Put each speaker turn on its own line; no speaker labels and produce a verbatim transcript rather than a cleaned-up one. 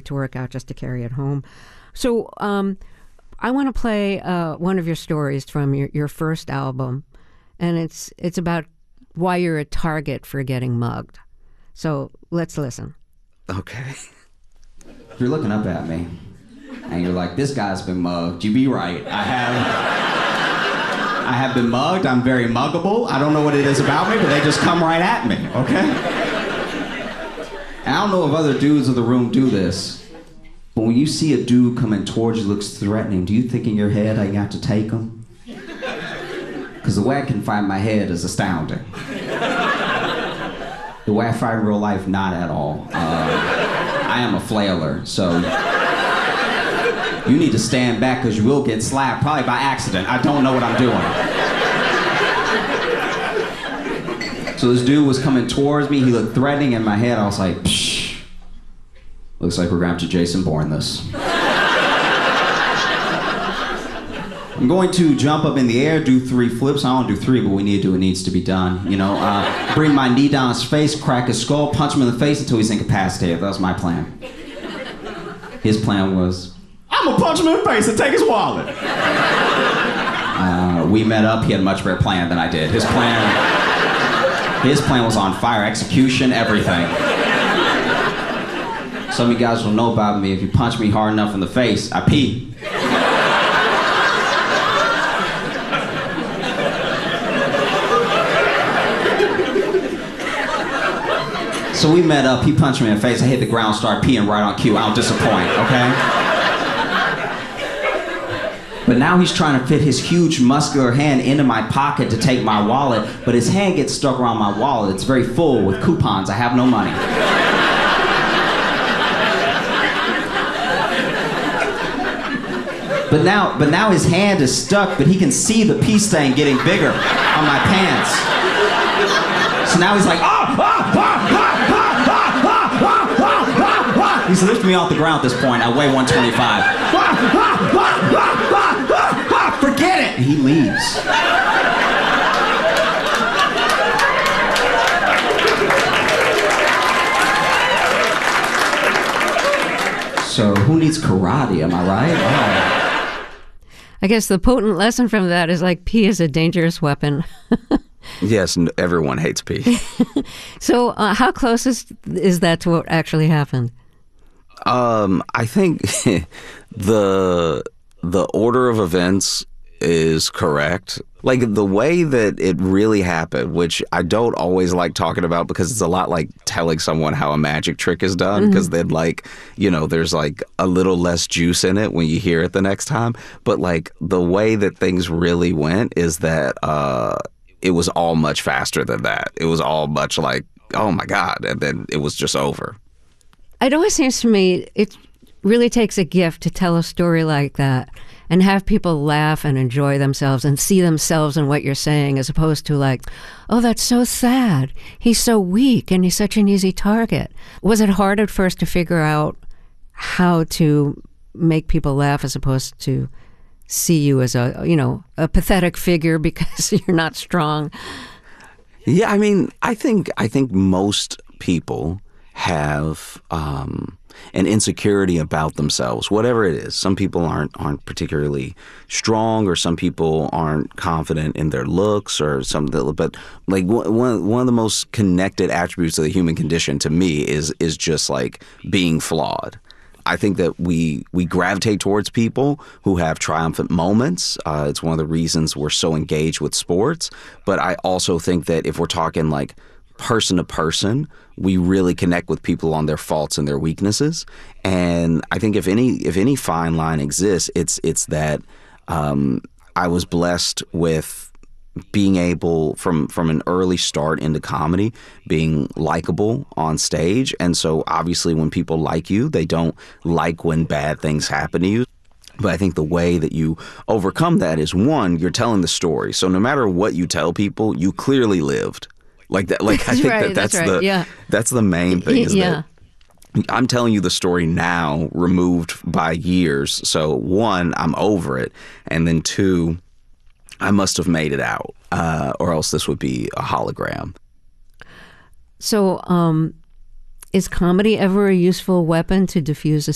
to work out just to carry it home. So um, I want to play uh, one of your stories from your, your first album, and it's it's about why you're a target for getting mugged. So let's listen.
Okay. If you're looking up at me and you're like, this guy's been mugged, you be right. I have I have been mugged. I'm very muggable. I don't know what it is about me, but they just come right at me, okay? And I don't know if other dudes in the room do this, but when you see a dude coming towards you, looks threatening, do you think in your head I got to take him? Because the way I can find my head is astounding. The way I fight in real life, not at all. Uh, I am a flailer, so you need to stand back because you will get slapped, probably by accident. I don't know what I'm doing. So this dude was coming towards me. He looked threatening. In my head, I was like, psh, looks like we're going to have to Jason Bourne this. I'm going to jump up in the air, do three flips. I don't do three, but we need to do what needs to be done. You know, uh, bring my knee down his face, crack his skull, punch him in the face until he's incapacitated. That was my plan. His plan was, I'm gonna punch him in the face and take his wallet. Uh, we met up. He had a much better plan than I did. His plan, his plan was on fire, execution, everything. Some of you guys will know about me. If you punch me hard enough in the face, I pee. So we met up, he punched me in the face, I hit the ground, started peeing right on cue. I don't disappoint, okay? But now he's trying to fit his huge muscular hand into my pocket to take my wallet, but his hand gets stuck around my wallet. It's very full with coupons. I have no money. But now, but now his hand is stuck, but he can see the pee stain getting bigger on my pants. So now he's like, ah, ah, ah, ah, ah, ah, ah, ah, ah. He's lifting me off the ground at this point. I weigh one twenty-five. Ah, ah, ah, ah, ah, ah, ah. Forget it! And he leaves. So who needs karate, am I right? Oh.
I guess the potent lesson from that is like pee is a dangerous weapon.
Yes, everyone hates pee.
So uh, how close is, is that to what actually happened?
Um, I think the the order of events is correct. Like the way that it really happened, which I don't always like talking about because it's a lot like telling someone how a magic trick is done, because mm-hmm. then like, you know, there's like a little less juice in it when you hear it the next time. But like the way that things really went is that uh, it was all much faster than that. It was all much like, oh my God, and then it was just over.
It always seems to me it really takes a gift to tell a story like that and have people laugh and enjoy themselves and see themselves in what you're saying, as opposed to like, oh, that's so sad. He's so weak and he's such an easy target. Was it hard at first to figure out how to make people laugh as opposed to see you as a, you know, a pathetic figure because you're not strong?
Yeah, I mean, I think I think most people have um, an insecurity about themselves, whatever it is. Some people aren't aren't particularly strong, or some people aren't confident in their looks, or something. But like one one of the most connected attributes of the human condition to me is is just like being flawed. I think that we we gravitate towards people who have triumphant moments. Uh, it's one of the reasons we're so engaged with sports. But I also think that if we're talking like person to person, we really connect with people on their faults and their weaknesses. And I think if any if any fine line exists, it's it's that um, I was blessed with being able, from from an early start into comedy, being likable on stage. And so obviously when people like you, they don't like when bad things happen to you. But I think the way that you overcome that is, one, you're telling the story. So no matter what you tell people, you clearly lived. Like that. Like I think
right,
that that's,
that's right.
the
yeah.
that's the main thing. Is
yeah.
that I'm telling you the story now, removed by years. So one, I'm over it, and then two, I must have made it out, uh, or else this would be a hologram.
So, um, is comedy ever a useful weapon to diffuse a